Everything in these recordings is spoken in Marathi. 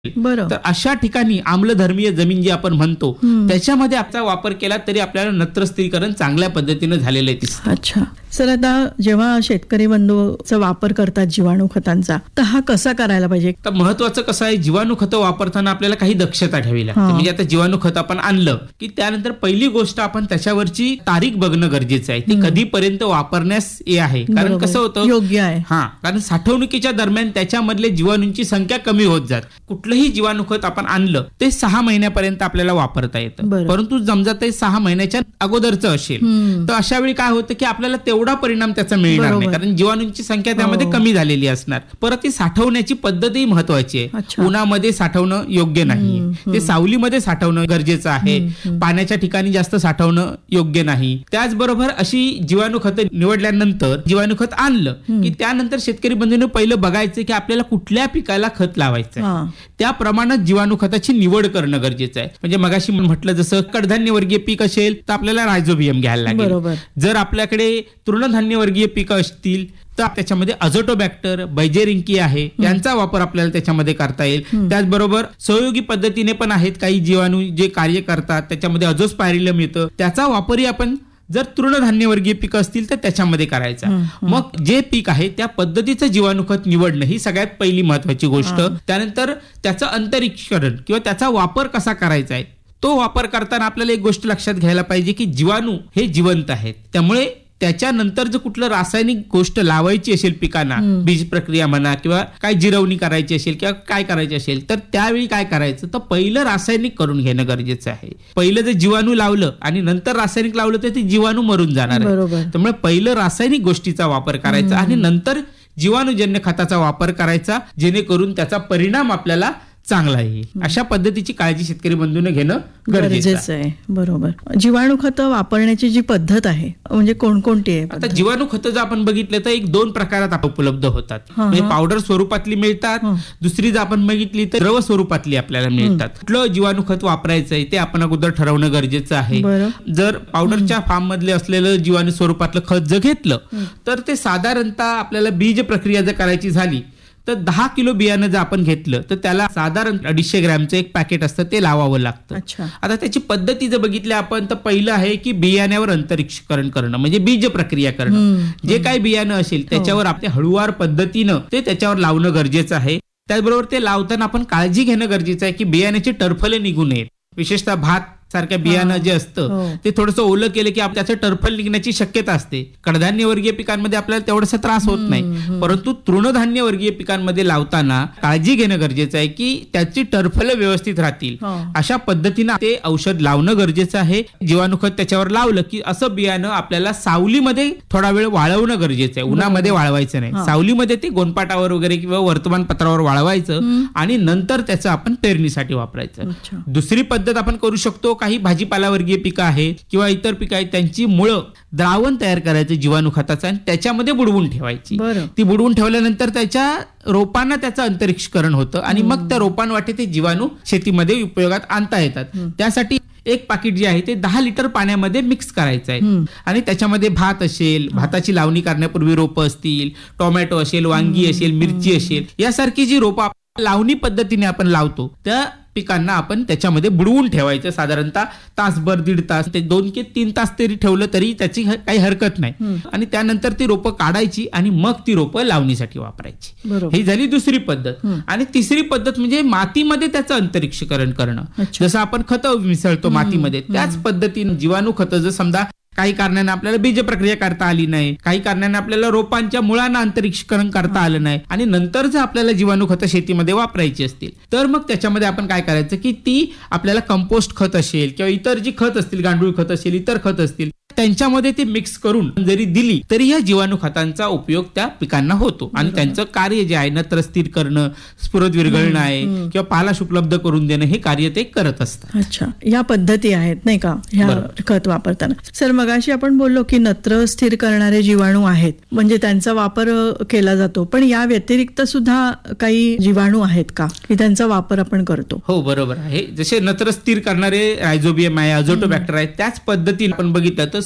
बरं. तर अशा ठिकाणी आम्लधर्मीय जमीन जी आपण म्हणतो त्याच्यामध्ये आपला वापर केला तरी आपल्याला नत्र स्थिरीकरण चांगल्या पद्धतीने झालेलं दिसतं. अच्छा सर, आता जेव्हा शेतकरी बंधूचा वापर करतात जीवाणू खतांचा, तर हा कसा करायला पाहिजे? तर महत्वाचं कसं आहे, जीवाणू खतं वापरताना आपल्याला काही दक्षता ठेवावी लागते. म्हणजे आता जीवाणू खत आपण आणलं की त्यानंतर पहिली गोष्ट आपण त्याच्यावरची तारीख बघणं गरजेचं आहे. ती कधीपर्यंत वापरण्यास आहे, कारण कसं होतं योग्य आहे. कारण साठवणुकीच्या दरम्यान त्याच्यामधले जीवाणूंची संख्या कमी होत जात. कुठलंही जीवाणू खत आपण आणलं ते 6 महिन्यापर्यंत आपल्याला वापरता येतं. परंतु समजा ते 6 महिन्याच्या अगोदरचं असेल तर अशा वेळी काय होतं की आपल्याला तेवढा परिणाम त्याचा मिळणार नाही, कारण जीवाणूंची संख्या त्यामध्ये कमी झालेली असणार. परत ती साठवण्याची पद्धतही महत्वाची आहे. उन्हामध्ये साठवणं योग्य नाही, ते सावलीमध्ये साठवणं गरजेचं आहे. पाण्याच्या ठिकाणी जास्त साठवणं योग्य नाही. त्याचबरोबर अशी जीवाणू खतं निवडल्यानंतर जीवाणू खत आणलं की त्यानंतर शेतकरी बंधूंनी पहिलं बघायचं की आपल्याला कुठल्या पिकाला खत लावायचं आहे, त्याप्रमाणे जीवाणू खताची निवड करणं गरजेचं आहे. म्हणजे मगाशी म्हटलं जसं कडधान्य वर्गीय पीक असेल तर आपल्याला रायझोबियम घ्यायला लागेल. जर आपल्याकडे तृणधान्य वर्गीय पिकं असतील तर त्याच्यामध्ये अझोटोबॅक्टर, बैजेरिंकी आहे, यांचा वापर आपल्याला त्याच्यामध्ये करता येईल. त्याचबरोबर सहयोगी पद्धतीने पण आहेत काही जीवाणू जे कार्य करतात, त्याच्यामध्ये अझोस्पायरिलम येतं, त्याचा वापरही आपण जर तृणधान्य वर्गीय पिकं असतील तर त्याच्यामध्ये करायचा. मग जे पीक आहे त्या पद्धतीचं जीवाणू खत निवडणं ही सगळ्यात पहिली महत्वाची गोष्ट. त्यानंतर त्याचं अंतरीक्षकरण किंवा त्याचा वापर कसा करायचा आहे, तो वापर करताना आपल्याला एक गोष्ट लक्षात घ्यायला पाहिजे की जीवाणू हे जिवंत आहेत. त्यामुळे त्याच्यानंतर जर कुठलं रासायनिक गोष्ट लावायची असेल पिकांना, बीज प्रक्रिया म्हणा किंवा काय जिरवणी करायची असेल किंवा काय करायची असेल, तर त्यावेळी काय करायचं, तर पहिलं रासायनिक करून घेणं गरजेचं आहे. पहिलं जर जीवाणू लावलं आणि नंतर रासायनिक लावलं तर ते जीवाणू मरून जाणार आहे. त्यामुळे पहिलं रासायनिक गोष्टीचा वापर करायचा आणि नंतर जीवाणूजन्य खताचा वापर करायचा, जेणेकरून त्याचा परिणाम आपल्याला चांगला आहे. अशा पद्धतीची काळजी शेतकरी बंधूंनी घेणं गरजेचं आहे. बरोबर. जीवाणू खतं वापरण्याची जी पद्धत आहे म्हणजे कोणकोणती आहे? आता जीवाणू खतं जर आपण बघितलं तर 2 प्रकारात उपलब्ध होतात. म्हणजे पावडर स्वरूपातली मिळतात, दुसरी जर आपण बघितली तर द्रव स्वरूपातली आपल्याला मिळतात. कुठलं जीवाणू खत वापरायचं आहे ते आपण अगोदर ठरवणं गरजेचं आहे. जर पावडरच्या फॉर्म मधले असलेलं जीवाणू स्वरूपातलं खत जर घेतलं तर ते साधारणतः आपल्याला बीज प्रक्रिया जर करायची झाली तर 10 किलो बियाणं जर आपण घेतलं तर त्याला साधारण 250 ग्रॅमचं एक पॅकेट असतं ते लावावं लागतं. आता त्याची पद्धती जर बघितली आपण तर पहिलं आहे की बियाण्यावर अंतरीक्षकरण करणं, म्हणजे बीज प्रक्रिया करणं. जे काही बियाणं असेल त्याच्यावर आपल्या हळूवार पद्धतीनं ते त्याच्यावर लावणं गरजेचं आहे. त्याचबरोबर ते लावताना आपण काळजी घेणं गरजेचं आहे की बियाण्याची टरफले निघू नयेत. विशेषतः भात सारख्या बियाणं जे असतं ते थोडंसं ओलं केलं की त्याचं टरफल निघण्याची शक्यता असते. कडधान्य वर्गीय पिकांमध्ये आपल्याला तेवढासा त्रास होत नाही, परंतु तृणधान्य वर्गीय पिकांमध्ये लावताना काळजी घेणं गरजेचं आहे की त्याची टरफल व्यवस्थित राहतील. अशा पद्धतीनं ते औषध लावणं गरजेचं आहे. जीवाणू खत त्याच्यावर लावलं की असं बियाणं आपल्याला सावलीमध्ये थोडा वेळ वाळवणं गरजेचं आहे. उन्हामध्ये वाळवायचं नाही, सावलीमध्ये ते गोनपाटावर वगैरे किंवा वर्तमानपत्रावर वाळवायचं आणि नंतर त्याचं आपण पेरणीसाठी वापरायचं. दुसरी पद्धत आपण करू शकतो, काही भाजीपाला वर्गीय पिकं आहेत किंवा इतर पिकं आहेत त्यांची मुळं द्रावण तयार करायचं जीवाणू खताचं आणि त्याच्यामध्ये बुडवून ठेवायची. ती बुडवून ठेवल्यानंतर त्याच्या रोपांना त्याचं अंतरीक्षकरण होतं आणि मग त्या रोपांवाटे ते जीवाणू शेतीमध्ये उपयोगात आणता येतात. त्यासाठी एक पाकिट जे आहे ते 10 लिटर पाण्यामध्ये मिक्स करायचं आहे आणि त्याच्यामध्ये भात असेल, भाताची लावणी करण्यापूर्वी रोपं असतील, टोमॅटो असेल, वांगी असेल, मिरची असेल, यासारखी जी रोपं लावणी पद्धतीने आपण लावतो त्या पिकांना आपण त्याच्यामध्ये बुडवून ठेवायचं. साधारणतः तासभर 1.5 तास ते 2 ते 3 तास तरी ठेवलं तरी त्याची काही हरकत नाही. आणि त्यानंतर ती रोपं काढायची आणि मग ती रोपं लावणीसाठी वापरायची. ही झाली दुसरी पद्धत. आणि तिसरी पद्धत म्हणजे मातीमध्ये त्याचं अंतरीक्षकरण करणं. जसं आपण खतं मिसळतो मातीमध्ये, त्याच पद्धतीने जीवाणू खतं जर समजा काही कारणाने आपल्याला बीज प्रक्रिया करता आली नाही, काही कारणाने आपल्याला रोपांच्या मुळांना अंतरीक्षकरण करता आलं नाही आणि नंतर जर आपल्याला जीवाणू खतं शेतीमध्ये वापरायची असतील तर मग त्याच्यामध्ये आपण काय करायचं की ती आपल्याला कंपोस्ट खत असेल किंवा इतर जी खत असतील, गांडूळ खत असेल, इतर खत असतील, त्यांच्यामध्ये ती मिक्स करून जरी दिली तरी या जीवाणू खतांचा उपयोग त्या पिकांना होतो आणि त्यांचं कार्य जे आहे नत्र स्थिर करणं, स्फुरद विरघळणं आहे किंवा पालाश उपलब्ध करून देणं हे कार्य ते करत असतात. अच्छा, या पद्धती आहेत नाही का ह्या खत वापरताना? सर, मगाशी आपण बोललो की नत्र स्थिर करणारे जीवाणू आहेत म्हणजे त्यांचा वापर केला जातो, पण या व्यतिरिक्त सुद्धा काही जीवाणू आहेत का की त्यांचा वापर आपण करतो? हो, बरोबर आहे. जसे नत्र स्थिर करणारे रायझोबियम आहे, अझोटोबॅक्टर आहे, त्याच पद्धतीने आपण बघितलं तर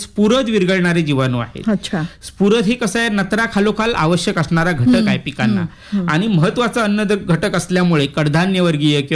स्फुरद विरघळणारे जीवाणू आहेत. अच्छा. स्फुरद हे कसं आहे, नत्रा खालोखाल आवश्यक असणारा घटक आहे पिकांना आणि महत्वाचा अन्न घटक असल्यामुळे कडधान्य वर्गीय